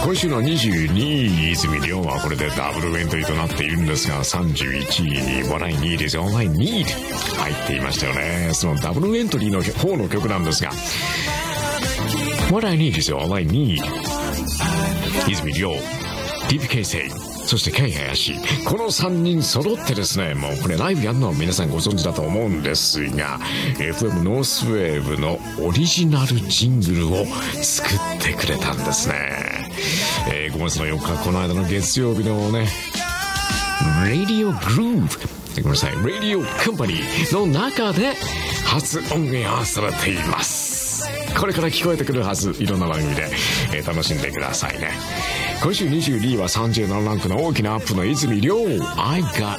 今週の22位、泉亮はこれでダブルエントリーとなっているんですが、31位に What I Need is All I Need 入っていましたよね。そのダブルエントリーの方の曲なんですが、What I Need is All I Need、 泉亮、DPK 生、そしてK林、この3人揃ってですね、もうこれライブやるのは皆さんご存知だと思うんですが、 FM ノースウェーブのオリジナルジングルを作ってくれたんですね。5月の4日、この間の月曜日のね、Radio Groove、ごめんなさい、Radio Company の中で初オンエアされています。これから聞こえてくるはず、いろんな番組で、楽しんでくださいね。今週22位は37ランクの大きなアップの泉亮、I Got